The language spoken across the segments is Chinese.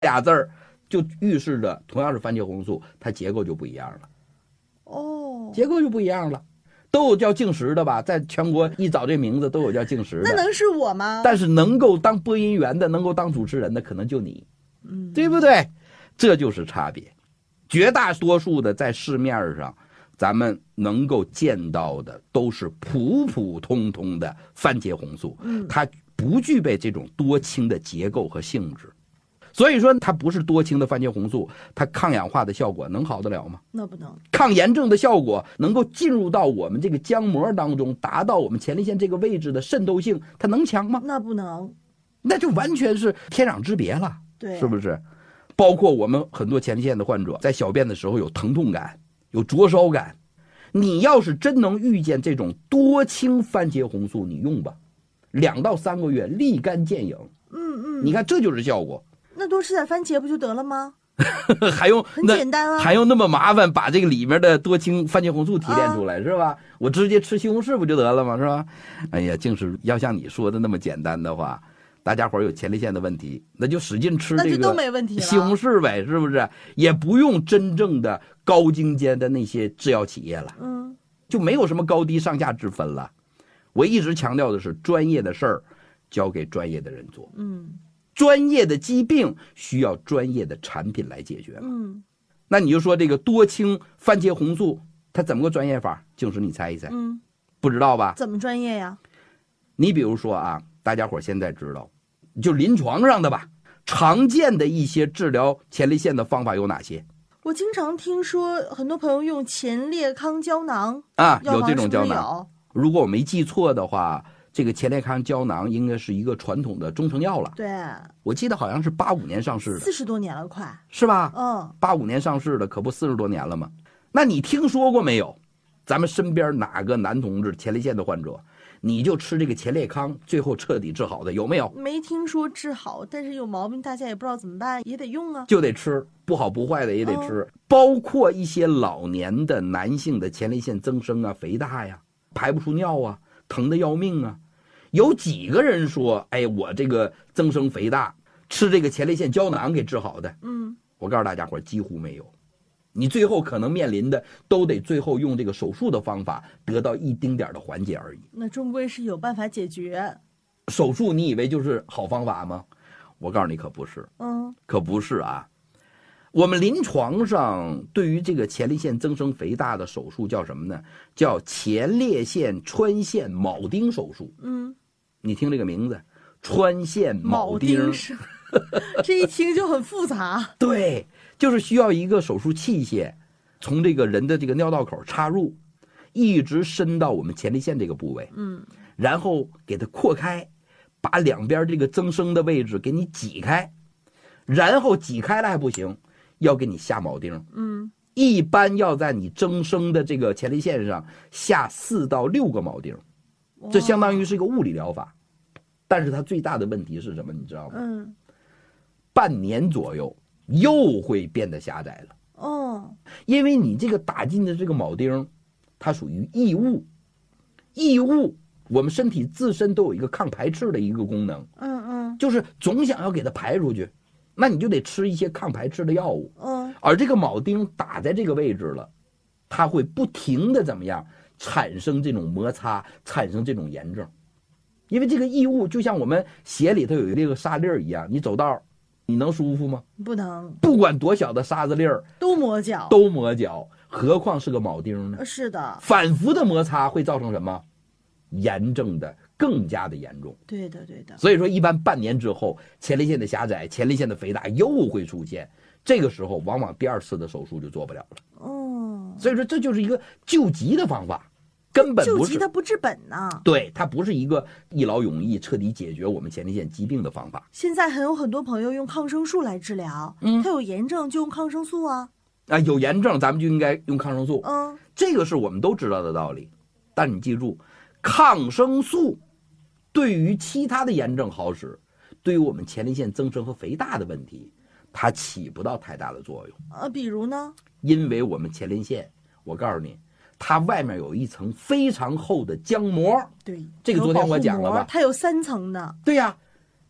俩字儿，就预示着同样是番茄红素，它结构就不一样了。 哦， 结构就不一样了。都有叫净石的吧，在全国一找这名字都有叫净石的。 那能是我吗？ 但是能够当播音员的，能够当主持人的，可能就你，对不对？这就是差别。绝大多数的在市面上，咱们能够见到的都是普普通通的番茄红素，它不具备这种多氢的结构和性质。所以说它不是多氢的番茄红素，它抗氧化的效果能好得了吗？ 那不能。 抗炎症的效果能够进入到我们这个浆膜当中，达到我们前列腺这个位置的渗透性，它能强吗？ 那不能， 那就完全是天壤之别了， 对， 是不是？包括我们很多前列腺的患者在小便的时候有疼痛感，有灼烧感，你要是真能遇见这种多氢番茄红素，你用吧，2到3个月立竿见影。你看这就是效果。 那多吃点番茄不就得了吗？ 还用很简单啊， 还用那么麻烦把这个里面的多氢番茄红素提炼出来，是吧？我直接吃西红柿不就得了吗？是吧？哎呀，净是要像你说的那么简单的话，大家伙有前列腺的问题，那就使劲吃这个都没问题了， 西红柿呗，是不是？也不用真正的高精尖的那些制药企业了，就没有什么高低上下之分了。我一直强调的是，专业的事儿交给专业的人做，专业的疾病需要专业的产品来解决嘛。那你就说这个多氢番茄红素它怎么个专业法？净是你猜一猜。不知道吧？ 怎么专业呀？ 你比如说啊，大家伙现在知道，就临床上的吧，常见的一些治疗前列腺的方法有哪些？ 我经常听说很多朋友用前列康胶囊啊，有这种胶囊。 是如果我没记错的话，这个前列康胶囊应该是一个传统的中成药了。 对， 我记得好像是85年上市的 ，40多年了，快是吧？85年上市的，可不40多年了吗？那你听说过没有？咱们身边哪个男同志前列腺的患者，你就吃这个前列康，最后彻底治好的有没有？ 没听说治好，但是有毛病，大家也不知道怎么办，也得用啊， 就得吃，不好不坏的也得吃。包括一些老年的男性的前列腺增生啊、肥大呀、排不出尿啊、疼得要命啊，有几个人说，哎，我这个增生肥大，吃这个前列腺胶囊给治好的？我告诉大家伙，几乎没有。你最后可能面临的都得最后用这个手术的方法得到一丁点的缓解而已。 那终归是有办法解决。 手术你以为就是好方法吗？我告诉你可不是，可不是啊。我们临床上对于这个前列腺增生肥大的手术叫什么呢？叫前列腺穿线铆钉手术。你听这个名字，穿线铆钉， 这一听就很复杂。 对，就是需要一个手术器械，从这个人的这个尿道口插入，一直伸到我们前列腺这个部位，然后给它扩开，把两边这个增生的位置给你挤开，然后挤开了还不行，要给你下铆钉。一般要在你增生的这个前列腺上下4到6个铆钉，这相当于是一个物理疗法。但是它最大的问题是什么？你知道吗？半年左右又会变得狭窄了。因为你这个打进的这个铆钉，它属于异物，异物我们身体自身都有一个抗排斥的一个功能。就是总想要给它排出去，那你就得吃一些抗排斥的药物。而这个铆钉打在这个位置了，它会不停的怎么样产生这种摩擦，产生这种炎症。因为这个异物就像我们鞋里头有这个沙粒一样，你走道你能舒服吗？ 不能， 不管多小的沙子粒儿都磨脚， 何况是个铆钉呢？ 是的， 反复的摩擦会造成什么？炎症的更加的严重。 对的。 所以说，一般半年之后，前列腺的狭窄、前列腺的肥大又会出现，这个时候往往第2次的手术就做不了了。所以说这就是一个救急的方法。根本不是救急，它不治本呐。 对，它不是一个一劳永逸、彻底解决我们前列腺疾病的方法。 现在还有很多朋友用抗生素来治疗，他有炎症就用抗生素啊。 有炎症咱们就应该用抗生素。这个是我们都知道的道理。但你记住，抗生素对于其他的炎症好使，对于我们前列腺增生和肥大的问题，它起不到太大的作用。 比如呢？ 因为我们前列腺，我告诉你，它外面有一层非常厚的浆膜。 对， 这个昨天我讲了吧？ 它有3层的。 对呀，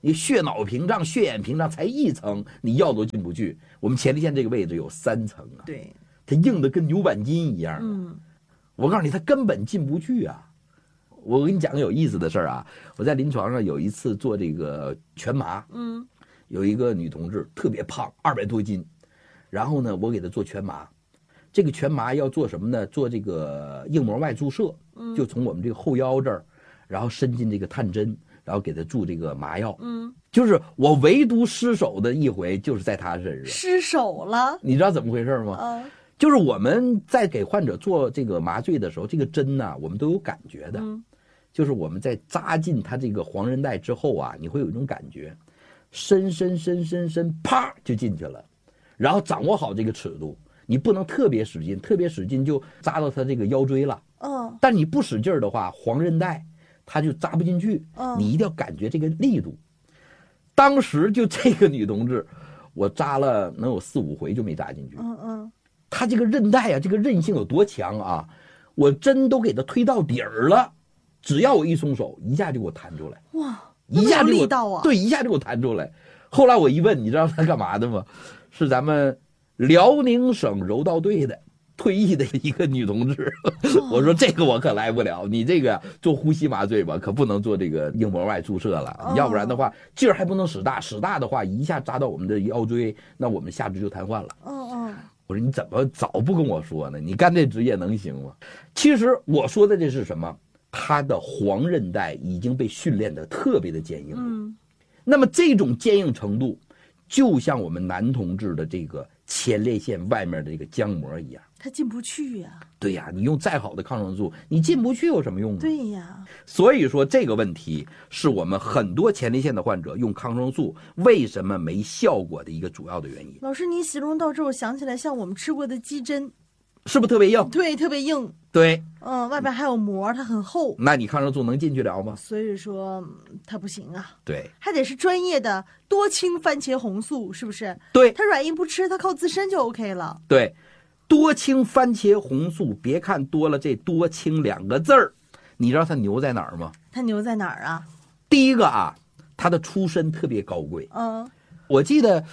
你血脑屏障、血眼屏障才1层，你药都进不去。我们前列腺这个位置有3层啊， 对， 它硬的跟牛板筋一样。我告诉你，它根本进不去啊。我跟你讲个有意思的事儿啊，我在临床上有一次做这个全麻，有一个女同志特别胖，200多斤，然后呢，我给她做全麻。这个全麻要做什么呢？做这个硬膜外注射，就从我们这个后腰这儿，然后伸进这个探针，然后给她注这个麻药。就是我唯独失手的一回，就是在她身上失手了。 你知道怎么回事吗？就是我们在给患者做这个麻醉的时候，这个针呢，我们都有感觉的。就是我们在扎进它这个黄韧带之后啊，你会有一种感觉，伸，啪就进去了，然后掌握好这个尺度，你不能特别使劲，特别使劲就扎到它这个腰椎了。但你不使劲的话，黄韧带它就扎不进去。你一定要感觉这个力度。当时就这个女同志，我扎了能有4、5回就没扎进去。她这个韧带啊，这个韧性有多强啊！我针都给她推到底儿了。只要我一松手，一下就给我弹出来。 哇， 一下就力道啊！ 对，一下就给我弹出来。后来我一问，你知道他干嘛的吗？是咱们辽宁省柔道队的退役的一个女同志。我说这个我可来不了，你这个做呼吸麻醉吧，可不能做这个硬膜外注射了，要不然的话劲儿还不能使大，使大的话一下扎到我们的腰椎，那我们下肢就瘫痪了。我说你怎么早不跟我说呢？你干这职业能行吗？其实我说的这是什么？它的黄韧带已经被训练得特别的坚硬。那么这种坚硬程度，就像我们男同志的这个前列腺外面的这个浆膜一样， 它进不去呀。 对呀，你用再好的抗生素，你进不去有什么用呢？ 对呀。 所以说这个问题是我们很多前列腺的患者用抗生素为什么没效果的一个主要的原因。 老师，你形容到这，我想起来像我们吃过的鸡胗， 是不是特别硬？ 对，特别硬。 对， 外边还有膜，它很厚。 那你抗生素能进去了吗？ 所以说它不行啊。 对， 还得是专业的多氢番茄红素，是不是？ 对， 它软硬不吃，它靠自身就 OK 了。 对，多氢番茄红素，别看多了这多氢2个字儿，你知道它牛在哪儿吗？ 它牛在哪儿啊？ 第一个啊，它的出身特别高贵。我记得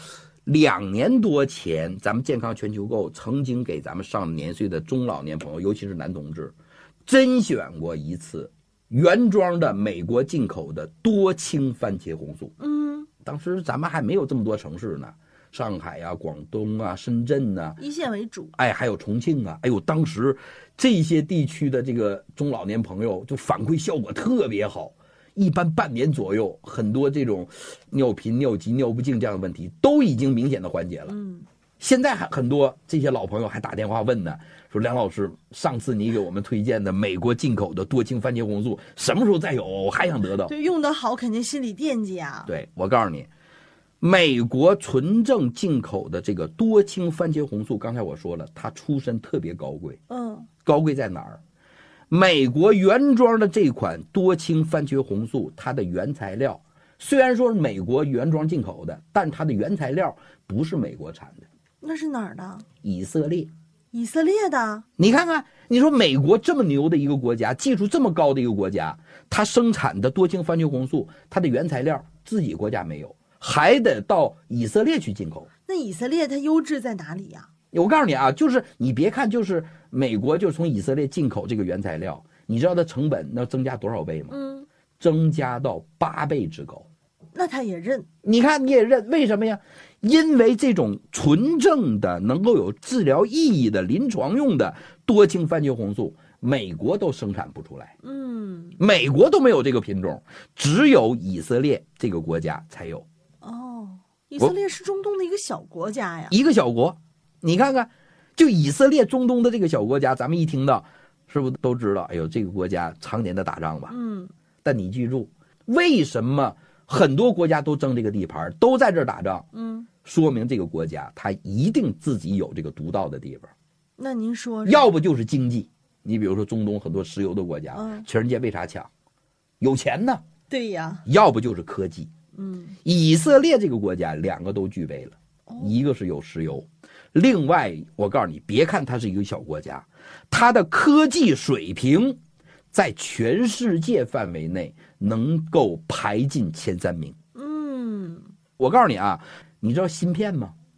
2年多前，咱们健康全球购曾经给咱们上年岁的中老年朋友，尤其是男同志，甄选过一次原装的美国进口的多氢番茄红素。当时咱们还没有这么多城市呢，上海啊、广东啊、深圳啊， 一线为主。 还有重庆啊，当时这些地区的这个中老年朋友就反馈效果特别好。一般半年左右，很多这种尿频、尿急、尿不尽这样的问题都已经明显的缓解了。现在还很多这些老朋友还打电话问呢，说梁老师，上次你给我们推荐的美国进口的多氢番茄红素什么时候再有？我还想得到。 对，用得好肯定心里惦记啊。 对，我告诉你，美国纯正进口的这个多氢番茄红素，刚才我说了，它出身特别高贵。高贵在哪儿？美国原装的这款多氢番茄红素，它的原材料虽然说是美国原装进口的，但它的原材料不是美国产的。 那是哪儿的？ 以色列。 以色列的。 你看看，你说美国这么牛的一个国家，技术这么高的一个国家，它生产的多氢番茄红素，它的原材料自己国家没有，还得到以色列去进口。 那以色列它优质在哪里呀？ 我告诉你啊，就是你别看就是美国就从以色列进口这个原材料，你知道它成本要增加多少倍吗？增加到8倍之高。 那他也认。 你看你也认，为什么呀？因为这种纯正的能够有治疗意义的临床用的多氢番茄红素，美国都生产不出来。美国都没有这个品种，只有以色列这个国家才有。 以色列是中东的一个小国家呀。 一个小国。你看看，就以色列中东的这个小国家，咱们一听到是不是都知道，哎呦，这个国家常年的打仗吧。但你记住，为什么很多国家都争这个地盘，都在这儿打仗？说明这个国家它一定自己有这个独到的地方。 那您说， 要不就是经济。你比如说中东很多石油的国家，全世界为啥抢？有钱呢。 对呀。 要不就是科技。以色列这个国家2个都具备了，一个是有石油，另外我告诉你，别看它是一个小国家，它的科技水平在全世界范围内能够排进前3名。 我告诉你啊，你知道芯片吗？